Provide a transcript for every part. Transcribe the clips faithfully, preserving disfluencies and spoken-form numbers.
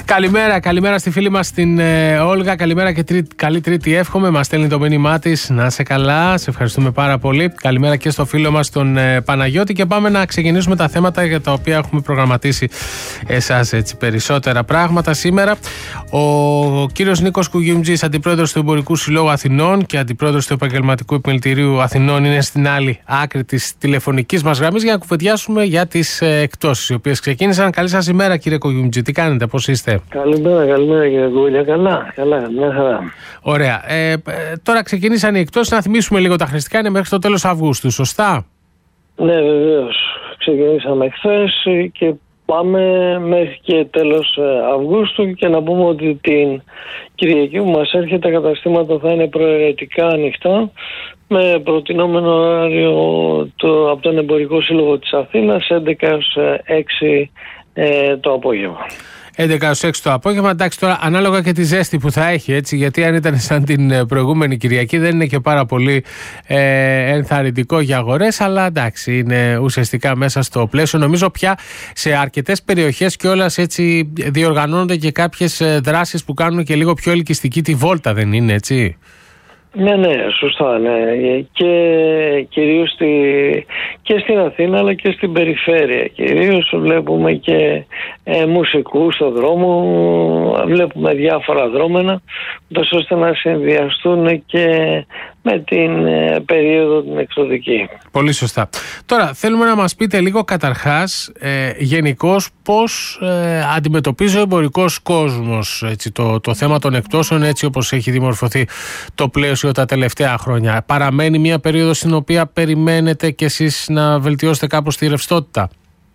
Καλημέρα, καλημέρα στη φίλη μας την ε, Όλγα. Καλημέρα και τρί, καλή Τρίτη, εύχομαι. Μας στέλνει το μήνυμά της. Να είσαι καλά, σε ευχαριστούμε πάρα πολύ. Καλημέρα και στο φίλο μας τον ε, Παναγιώτη. Και πάμε να ξεκινήσουμε τα θέματα για τα οποία έχουμε προγραμματίσει εσάς, έτσι, περισσότερα πράγματα σήμερα. Ο κύριος Νίκος Κουγιουμτζής, αντιπρόεδρος του Εμπορικού Συλλόγου Αθηνών και αντιπρόεδρος του Επαγγελματικού Επιμελητηρίου Αθηνών, είναι στην άλλη άκρη της τηλεφωνικής μας γραμμής για να κουβεντιάσουμε για τις ε, εκτόσεις οι οποίες ξεκίνησαν. Καλή σας ημέρα, κύριε Κουγιουμτζή. Τι κάνετε, πώς είστε? Καλημέρα, καλημέρα κύριε Γκούλια. Καλά, καλά, μια χαρά. Ωραία. Ε, τώρα ξεκινήσαν οι εκτόσεις. Να θυμίσουμε λίγο τα χρηστικά. Είναι μέχρι το τέλος Αυγούστου, σωστά? Ναι, βεβαίως. Ξεκινήσαμε χθες και πάμε μέχρι και τέλος Αυγούστου, και να πούμε ότι την Κυριακή που μας έρχεται τα καταστήματα θα είναι προαιρετικά ανοιχτά, με προτινόμενο ωράριο το, από τον Εμπορικό Σύλλογο της Αθήνας έντεκα έως έξι ε, το απόγευμα. έντεκα έως έξι το απόγευμα. Εντάξει, τώρα ανάλογα και τη ζέστη που θα έχει, έτσι, γιατί αν ήταν σαν την προηγούμενη Κυριακή δεν είναι και πάρα πολύ ε, ενθαρρυντικό για αγορές, αλλά εντάξει, είναι ουσιαστικά μέσα στο πλαίσιο. Νομίζω πια σε αρκετές περιοχές κιόλας έτσι διοργανώνονται και κάποιες δράσεις που κάνουν και λίγο πιο ελκυστική τη βόλτα, δεν είναι έτσι? Ναι, ναι, σωστά, ναι. Και κυρίως στη, και στην Αθήνα αλλά και στην περιφέρεια. Κυρίως βλέπουμε και ε, μουσικούς στον δρόμο, βλέπουμε διάφορα δρόμενα, ώστε να συνδυαστούν και με την ε, περίοδο την εκδοτική. Πολύ σωστά. Τώρα θέλουμε να μας πείτε λίγο καταρχάς ε, γενικώς πώς ε, αντιμετωπίζει ο εμπορικός κόσμος, έτσι, το, το θέμα των εκτόσεων, έτσι όπως έχει δημορφωθεί το πλαίσιο τα τελευταία χρόνια. Παραμένει μια περίοδος στην οποία περιμένετε κι εσείς να βελτιώσετε κάπως τη ρευστότητα?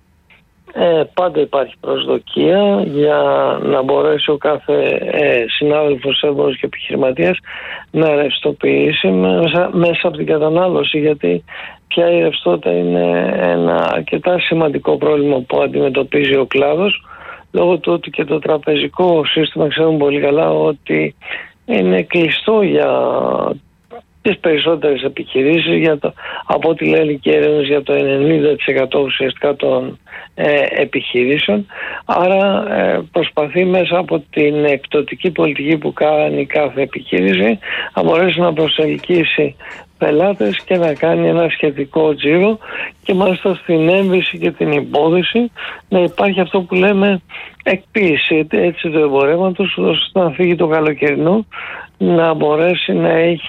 Ε, πάντα υπάρχει προσδοκία για να μπορέσει ο κάθε ε, συνάδελφος έμπορος και επιχειρηματίας να ρευστοποιήσει μέσα, μέσα από την κατανάλωση, γιατί πια η ρευστότητα είναι ένα αρκετά σημαντικό πρόβλημα που αντιμετωπίζει ο κλάδος, λόγω του ότι και το τραπεζικό σύστημα ξέρουμε πολύ καλά ότι είναι κλειστό για τις περισσότερες επιχειρήσεις, για το, από ό,τι λένε και έρευνες, για το ενενήντα τοις εκατό ουσιαστικά των ε, επιχειρήσεων. Άρα ε, προσπαθεί μέσα από την εκπτωτική πολιτική που κάνει κάθε επιχείρηση να μπορέσει να προσελκύσει πελάτες και να κάνει ένα σχετικό τζίρο, και μάλιστα στην έμβηση και την υπόδειση να υπάρχει αυτό που λέμε εκποίηση, έτσι, του εμπορεύματος, ώστε να φύγει το καλοκαιρινό, να μπορέσει να έχει